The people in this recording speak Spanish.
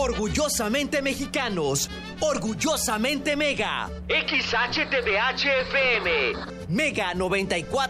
Orgullosamente mexicanos, orgullosamente Mega. XHTBH FM, Mega 94.1.